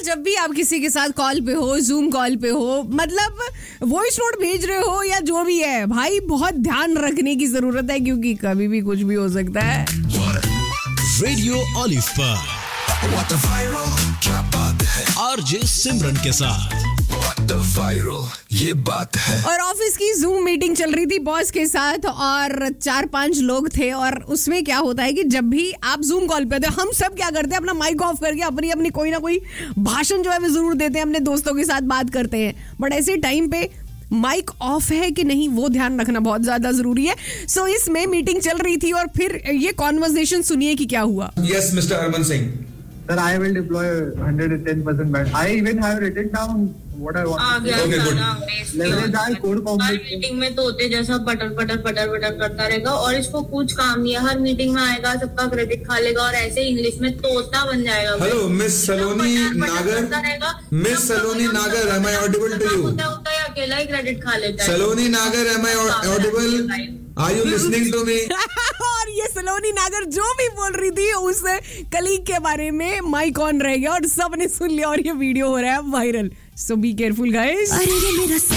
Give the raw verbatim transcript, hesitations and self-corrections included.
जब भी आप किसी के साथ कॉल पे हो, जूम कॉल पे हो, मतलब वॉइस नोट भेज रहे हो या जो भी है, भाई बहुत ध्यान रखने की जरूरत है क्योंकि कभी भी कुछ भी हो सकता है। रेडियो ऑलिव पर आरजे सिमरन के साथ वायरल ये बात है। और ऑफिस की जूम मीटिंग चल रही थी बॉस के साथ और चार पांच लोग थे और उसमें क्या होता है कि जब भी आप जूम कॉल पे होते हैं, हम सब क्या करते हैं, अपना माइक ऑफ करके अपनी अपनी कोई ना कोई भाषण जो है वो जरूर देते हैं, अपने दोस्तों के साथ बात करते हैं। बट ऐसे टाइम पे माइक ऑफ है कि नहीं वो ध्यान रखना बहुत ज्यादा जरूरी है। सो so, इसमें मीटिंग चल रही थी और फिर ये कॉन्वर्सेशन सुनिए कि क्या हुआ। Yes mister Harman Singh. Sir, I will deploy one hundred ten percent band. I even have written down what I want. आ गया Okay, good. Leverage our code her combination. Meeting में तो होते जैसा पटर पटर पटर पटर करता रहेगा और इसको कुछ काम नहीं है। हर मीटिंग में आएगा, सबका क्रेडिट खा लेगा और ऐसे इंग्लिश में तोता बन जाएगा। हेलो मिस सलोनी नागर। मिस सलोनी नागर, am I audible to you? होता होता है अकेला ही क्रेडिट खा लेता है। सलोनी नागर, am I audible? Are you listening to me? और ये सलोनी नागर जो भी बोल रही थी उस कलीग के बारे में माइक ऑन रह गया और सबने सुन लिया और ये वीडियो हो रहा है viral. So be careful guys.